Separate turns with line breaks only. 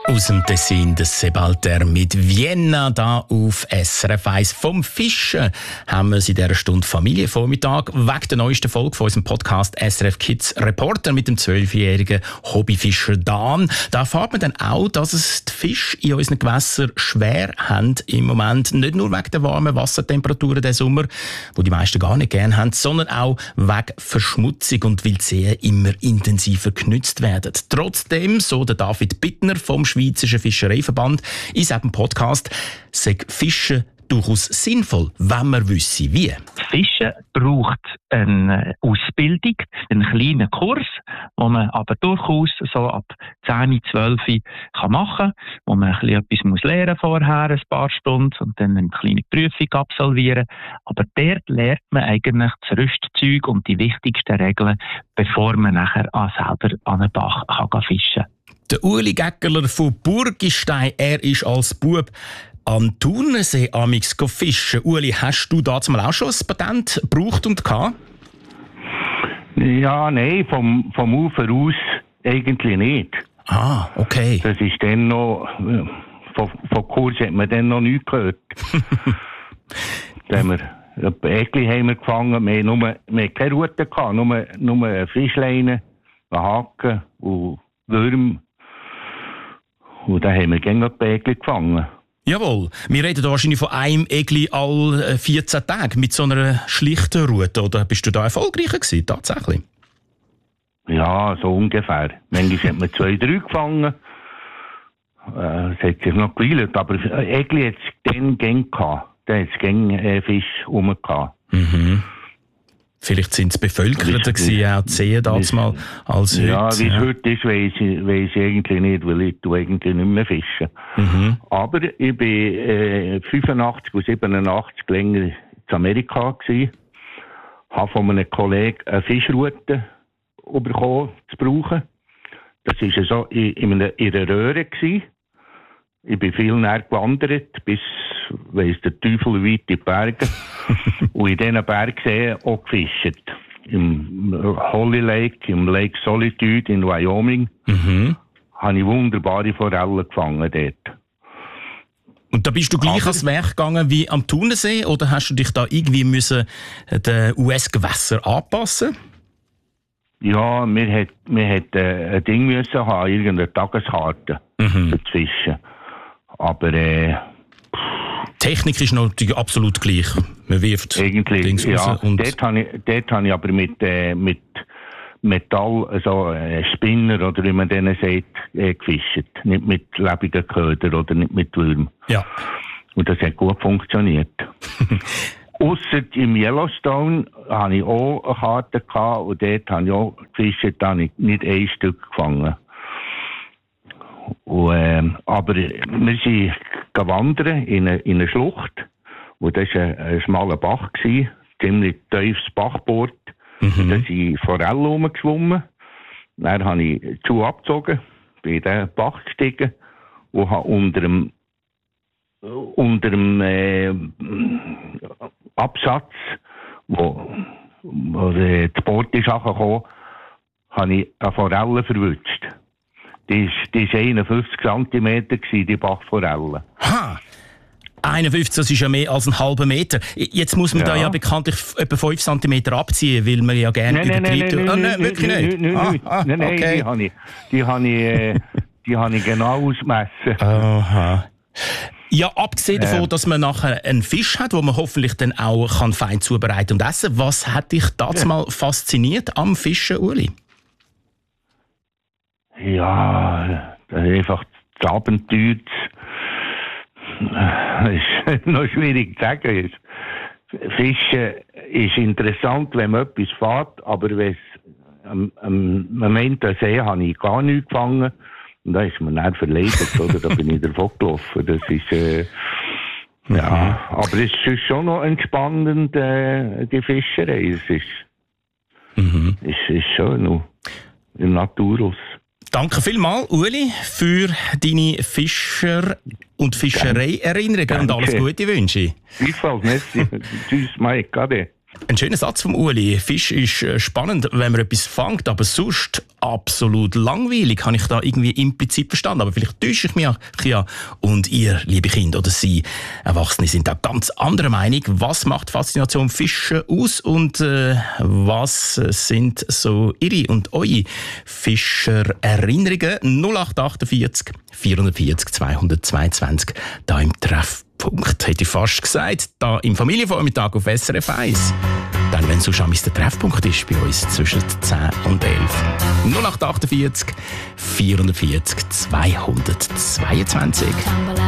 Aus dem Tessin des Sebalter mit Vienna da auf SRF 1. Vom Fischen haben wir in dieser Stunde Familienvormittag wegen der neuesten Folge von unserem Podcast SRF Kids Reporter mit dem 12-jährigen Hobbyfischer Dan. Da erfahrt man dann auch, dass es die Fische in unseren Gewässern schwer haben im Moment. Nicht nur wegen der warmen Wassertemperaturen diesen Sommer, die die meisten gar nicht gerne haben, sondern auch wegen Verschmutzung und weil die Seen immer intensiver genutzt werden. Trotzdem, so der David Bittner vom Schweizerischen Fischereiverband in seinem Podcast, sagt Fischen durchaus sinnvoll, wenn man wüsste, wie.
Fischen braucht eine Ausbildung, einen kleinen Kurs, den man aber durchaus so ab 10, 12 kann machen, wo man etwas lernen muss vorher, ein paar Stunden, und dann eine kleine Prüfung absolvieren. Aber dort lernt man eigentlich das Rüstzeug und die wichtigsten Regeln, bevor man nachher selber an einen Bach kann fischen kann.
Der Uli Gäckerler von Burgistein, er ist als Bub am Thunersee amix fischen. Uli, hast du dazu mal auch schon ein Patent gebraucht und gehabt?
Ja, nein, vom Ufer aus eigentlich nicht.
Ah, okay.
Das ist dann noch, von Kurs hat man dann noch nichts gehört. Dann haben wir Äckli haben wir gefangen, wir haben keine Rute gehabt, nur Fischleine, Haken und Würm. Und dann haben wir gegen ein Äckli gefangen.
Jawohl. Wir reden da wahrscheinlich von einem Äckli alle 14 Tage mit so einer schlichten Route. Oder bist du da erfolgreicher gewesen, tatsächlich?
Ja, so ungefähr. Manchmal hat man 2, 3 gefangen. Es hat sich noch geweilt, aber Äckli hat es dann gern gehabt. Da hat es gern Fisch rum gehabt.
Mhm. Vielleicht sind es bevölkerter gewesen, auch die Seen damals mal als heute.
Ja, wie es heute ist, weiss ich eigentlich nicht, weil ich eigentlich nicht mehr fische.
Mhm.
Aber ich bin 85 und 87 länger in Amerika gewesen, habe von einem Kollegen eine Fischrute bekommen zu brauchen. Das war so in einer Röhre gewesen. Ich bin viel näher gewandert, bis, weiss der Teufel, weit in die Berge. Und in diesen Bergseen auch gefischt. Im Holly Lake, im Lake Solitude in Wyoming, habe ich wunderbare Forellen gefangen dort.
Und da bist du gleich ans Werk gegangen wie am Thunersee, oder hast du dich da irgendwie müssen den US-Gewässer anpassen?
Ja, wir hat ein Ding müssen haben, irgendeine Tageskarte für das Fischen. Aber
Technik ist natürlich absolut gleich. Man wirft
eigentlich,
Dings raus. Und
dort habe ich aber mit Metall, also Spinner oder wie man denen sagt, gefischt. Nicht mit lebenden Ködern oder nicht mit Würmern.
Ja.
Und das hat gut funktioniert. Ausser im Yellowstone hatte ich auch eine Karte gehabt, und dort habe ich auch gefischt, da habe ich nicht ein Stück gefangen. Und, aber wir sind gewandert in eine Schlucht, wo das ein schmaler Bach war, ziemlich tiefes Bachbord. Da sind Forellen rumgeschwommen. Dann habe ich die Schuhe abgezogen, bin in den Bach gestiegen und habe unter dem Absatz, wo das Boot ist angekommen, habe ich eine Forelle verwünscht. Die war 51 cm, die Bachforelle.
Ha! 51, das ist ja mehr als einen halben Meter. Jetzt muss man da ja bekanntlich etwa 5 cm abziehen, weil man ja gerne übertreibt. Nein, wirklich nicht?
Nein,
okay.
Die habe ich genau ausgemessen.
Aha. Ja, abgesehen davon, dass man nachher einen Fisch hat, den man hoffentlich dann auch fein zubereiten und essen kann. Was hat dich damals mal fasziniert am Fischen, Uli?
Ja, das ist einfach das Abenteuer. Das ist noch schwierig zu sagen. Fischen ist interessant, wenn man etwas fährt, aber wenn es am Moment der See habe ich gar nichts gefangen. Und da ist man dann verleidet, oder? Da bin ich davon gelaufen. Das ist, ja, aber es ist schon noch entspannend, die Fischerei. Es ist schon noch im Naturhaus.
Danke vielmals, Uli, für deine Fischer- und Fischerei-Erinnerungen und alles Gute wünsche ich.
Gleichfalls, merci. Tschüss, Mike, Ade.
Ein schöner Satz vom Uli. Fisch ist spannend, wenn man etwas fängt, aber sonst absolut langweilig, habe ich da irgendwie implizit verstanden. Aber vielleicht täusche ich mich ja. Und ihr, liebe Kinder oder Sie, Erwachsene, sind da ganz anderer Meinung. Was macht Faszination Fische aus und was sind so Ihre und eure Fischererinnerungen? 0848 440 222, da im Treffpunkt, hätte ich fast gesagt, da im Familienvormittag auf SRF 1. Dann, wenn so schon der Treffpunkt ist bei uns zwischen 10 und 11. 0848 440 222.